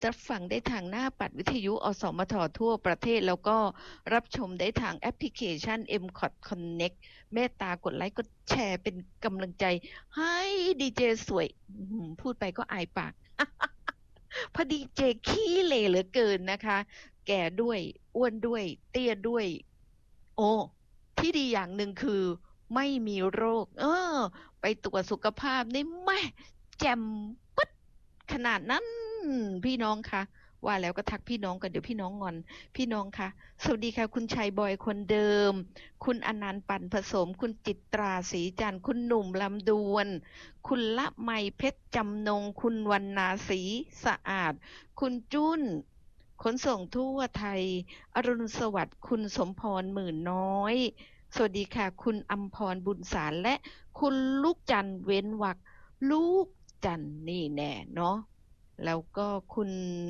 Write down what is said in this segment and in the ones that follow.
รับฟังได้ทางหน้าปัดวิทยุอสมททั่วประเทศแล้วก็รับชมได้ทางแอปพลิเคชัน MCOT Connect เมตตากดไลค์กดแชร์เป็นกำลังใจให้ดีเจสวยพูดไปก็อายปาก พอดีเจขี้เหร่เหลือเกินนะคะ แก่ด้วยอ้วนด้วยเตี้ยด้วย โอ้ที่ดีอย่างหนึ่งคือไม่มีโรค ไปตรวจสุขภาพนี่แม่แจ่มปึ๊ดขนาดนั้นพี่น้องคะว่าแล้วก็ทักพี่น้องกันเดี๋ยวพี่น้องงอนพี่น้องคะสวัสดีค่ะคุณชัยบอยคนเดิม คุณอนันต์ปั่นผสม คุณจิตราศรีจันทร์คุณหนุ่มลำดวน คุณละไมเพชรจำนง คุณวรรณาศรีสะอาด คุณจุ้น ขนส่งทั่วไทย อรุณสวัสดิ์คุณสมพรหมื่นน้อย สวัสดีค่ะ คุณอำพรบุญสารและคุณลูกจันทร์เว้นวรรคลูกจันทร์นี่แน่เนาะแล้วก็คุณ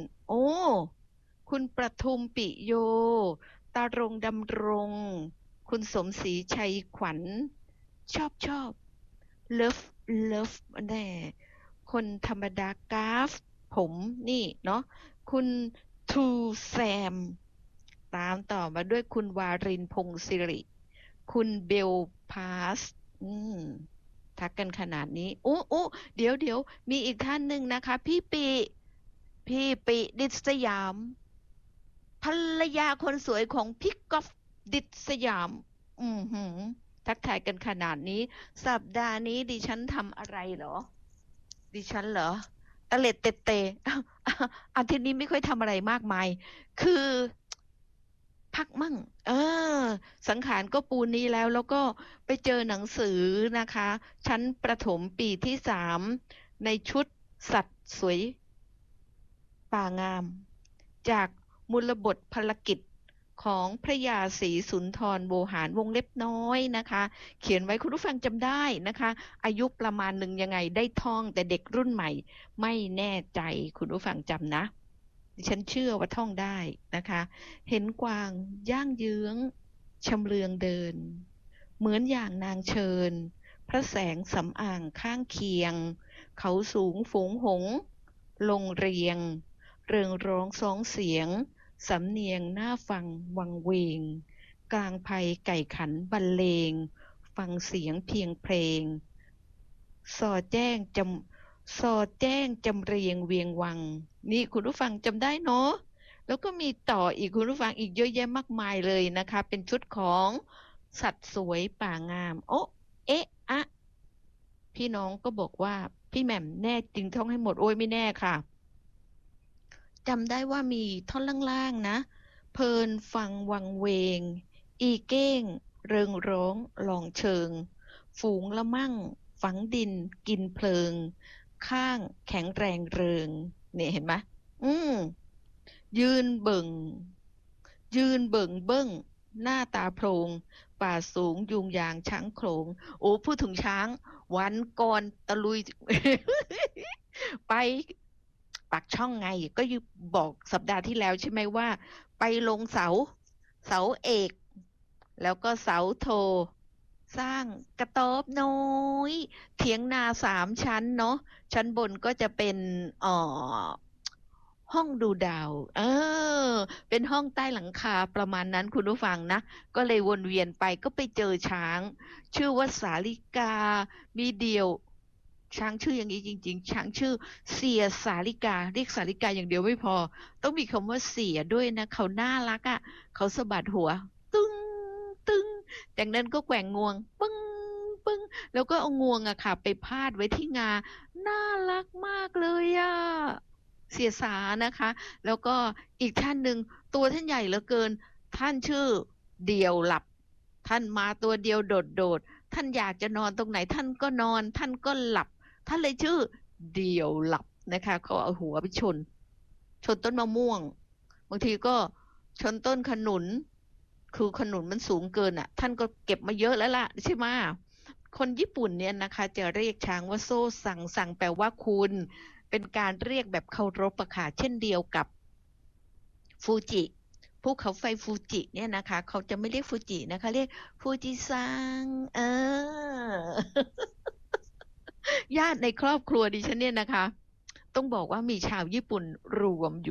คุณประทุมปิโย ตารงดำรง คุณสมศรีชัยขวัญ ชอบเลิฟแน่คนธรรมดากราฟ ผมนี่เนาะคุณทูแซม ตามต่อมาด้วยคุณวารินพงศิริ คุณเบลพาสทักกันขนาดนี้เดี๋ยวมีอีกท่านหนึ่งนะคะ พี่ปิดิษยามภรรยาคนสวยของพี่ก๊อฟดิษยามทักทายกันขนาดนี้ สัปดาห์นี้ดิฉันทำอะไรเหรอ ดิฉันเหรอตะเล็ดเตะเตะอาทิตย์นี้ไม่ค่อยทำอะไรมากมาย คือพักมั่งสังขารก็ปูนนี้แล้วก็ไปเจอหนังสือนะคะ ชั้นประถมปีที่3ในชุดสัตว์สวยป่างาม จากมูลบทภารกิจของพระยาศรีสุนทรโวหารวงเล็บน้อยนะคะ เขียนไว้คุณผู้ฟังจำได้นะคะ อายุประมาณหนึ่งยังไงได้ท่องแต่เด็กรุ่นใหม่ไม่แน่ใจคุณผู้ฟังจำนะดิฉันเชื่อว่าท่องได้นะคะ เห็นกวางย่างเยื้องชำเลืองเดิน เหมือนอย่างนางเชิญ พระแสงสำอ่างข้างเคียง เขาสูงฝูงหงส์ลงเรียง เริงร้องสองเสียง สำเนียงน่าฟังวังเวง กลางไพไก่ขันบรรเลง ฟังเสียงเพียงเพลง ซอแจ้งจำเรียงเวียงวัง นี่คุณผู้ฟังจำได้เนาะแล้วก็มีต่ออีกคุณผู้ฟังอีกเยอะแยะมากมายเลยนะคะ เป็นชุดของสัตว์สวยป่างามพี่น้องก็บอกว่าพี่แหม่มแน่จริงท่องให้หมดโอ้ยไม่แน่ค่ะจำได้ว่ามีท่อนล่างๆนะเพลินฟังวังเวงอีเก้งเริงร้องลองเชิงฝูงละมั่งฝังดินกินเพลิงข้างแข็งแรงเริงเนี่ยเห็นไหมยืนเบิ่งเบิ้งหน้าตาโพรงป่าสูงยุงยางช้างโขลงพูดถึงช้างวันก่อนตะลุย ไปปากช่องไงก็ยุบอกสัปดาห์ที่แล้วใช่ไหมว่าไปลงเสาเอกแล้วก็เสาโทสร้างกระต๊อบน้อยเถียงนา3 ชั้นเนาะชั้นบนก็จะเป็นห้องดูดาวเป็นห้องใต้หลังคาประมาณนั้นคุณผู้ฟังนะก็เลยวนเวียนไปก็ไปเจอช้างชื่อว่าสาลิกามีเดียวช้างชื่ออย่างนี้จริงๆช้างชื่อเสียสาลิกาเรียกสาลิกาอย่างเดียวไม่พอต้องมีคำว่าเสียด้วยนะเขาน่ารักอ่ะเขาสะบัดหัวตึ้งจากนั้นก็แกว่งงวงปึ้งแล้วก็เอางวงอะค่ะไปพาดไว้ที่งาน่ารักมากเลยอะเสียสานะคะแล้วก็อีกท่านหนึ่งตัวท่านใหญ่เหลือเกินท่านชื่อเดี่ยวหลับท่านมาตัวเดียวโดดท่านอยากจะนอนตรงไหนท่านก็นอนท่านก็หลับท่านเลยชื่อเดี่ยวหลับนะคะเขาเอาหัวไปชนต้นมะม่วงบางทีก็ชนต้นขนุนคือขนุนมันสูงเกินอ่ะท่านก็เก็บมาเยอะแล้วล่ะใช่ไหมคนญี่ปุ่นเนี่ยนะคะจะเรียกช้างว่าโซ่สั่งแปลว่าคุณเป็นการเรียกแบบเคารพอะค่ะเช่นเดียวกับฟูจิภูเขาไฟฟูจิเนี่ยนะคะเขาจะไม่เรียกฟูจินะคะเรียกฟูจิซังญาติในครอบครัวดิฉันเนี่ยนะคะต้องบอกว่ามีชาวญี่ปุ่นรวมอยู่